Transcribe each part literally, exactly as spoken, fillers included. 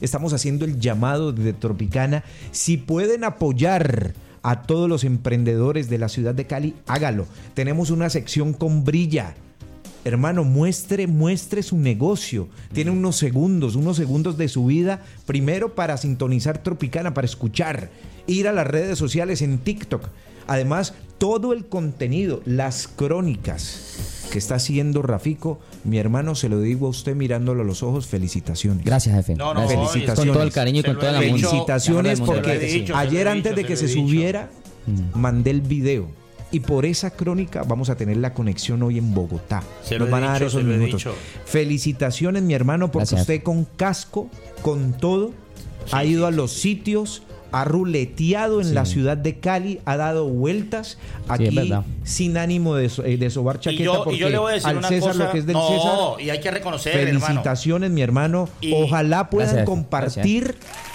Estamos haciendo el llamado de Tropicana. Si pueden apoyar a todos los emprendedores de la ciudad de Cali, hágalo. Tenemos una sección con Brilla. Hermano, muestre, muestre su negocio. Tiene unos segundos, unos segundos de su vida, primero para sintonizar Tropicana, para escuchar, ir a las redes sociales en TikTok. Además, todo el contenido, las crónicas que está haciendo Rafico, mi hermano, se lo digo a usted mirándolo a los ojos, felicitaciones. Gracias, jefe. No, no, felicitaciones. Con todo el cariño y con toda la felicitaciones mundo. porque dicho, ayer dicho, antes de que se, se subiera, mm. mandé el video. Y por esa crónica vamos a tener la conexión hoy en Bogotá. Se Nos van a dar esos minutos. Felicitaciones, mi hermano, porque Gracias. usted con casco, con todo, Sí, ha ido sí, a los sitios, ha ruleteado en Sí. la ciudad de Cali, ha dado vueltas aquí es verdad. sin ánimo de, so- de sobar chaqueta, Y yo, porque y yo le voy a decir al una César cosa. lo que es del no, César. y hay que reconocer, hermano. Felicitaciones, mi hermano. Y- Ojalá puedan Gracias, compartir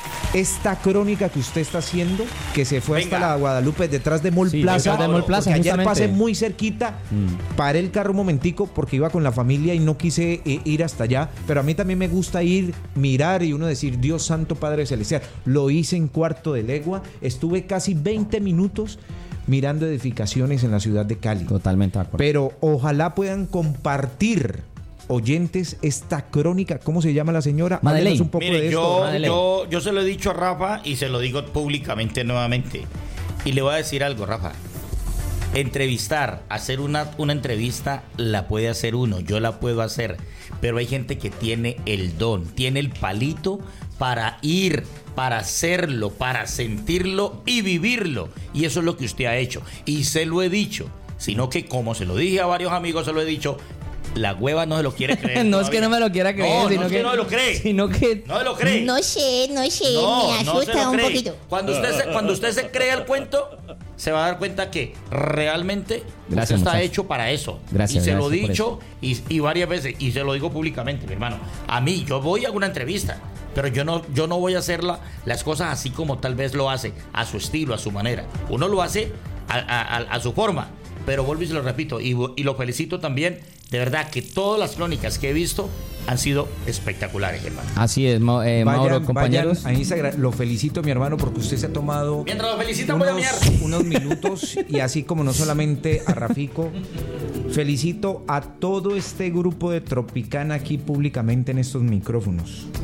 esta crónica que usted está haciendo, que se fue Venga. hasta la Guadalupe, detrás de Mall Sí, Plaza. detrás de Mall Plaza, porque ayer justamente. pasé muy cerquita, Mm. paré el carro un momentico porque iba con la familia y no quise eh, ir hasta allá. Pero a mí también me gusta ir, mirar y uno decir, Dios Santo Padre Celestial. Lo hice en cuarto de legua. Estuve casi veinte minutos mirando edificaciones en la ciudad de Cali. Totalmente de acuerdo. Pero ojalá puedan compartir, oyentes, esta crónica. ¿Cómo se llama la señora? Madeleine. Háblenos un poco Mire, de esto. yo, Madeleine. yo, yo se lo he dicho a Rafa y se lo digo públicamente nuevamente. Y le voy a decir algo, Rafa. Entrevistar, hacer una, una entrevista la puede hacer uno, yo la puedo hacer. Pero hay gente que tiene el don, tiene el palito para ir, para hacerlo, para sentirlo y vivirlo. Y eso es lo que usted ha hecho. Y se lo he dicho. Sino que, como se lo dije a varios amigos, se lo he dicho, la hueva no se lo quiere creer. no es todavía. que no me lo quiera creer, No, sino no es que, que no lo cree. Sino que No se lo cree. No sé, no sé, No, me no se asusta lo un cree. poquito. Cuando usted, se, cuando usted se crea el cuento, se va a dar cuenta que realmente Gracias, usted está muchacho. hecho para eso. Gracias, y se lo he gracias por dicho y, y varias veces, y se lo digo públicamente, mi hermano. A mí, yo voy a una entrevista, pero yo no, yo no voy a hacer la- las cosas así como tal vez lo hace, a su estilo, a su manera. Uno lo hace a, a- a- a su forma. Pero vuelvo y se lo repito, y, y lo felicito también. De verdad que todas las crónicas que he visto han sido espectaculares, hermano. Así es, Ma- eh, Mauro, Vayan, compañeros. vayan a Instagram. Lo felicito, mi hermano, porque usted se ha tomado Mientras lo felicitan, voy a unos, miar. unos minutos. Y así como no solamente a Rafico, felicito a todo este grupo de Tropicana aquí públicamente en estos micrófonos.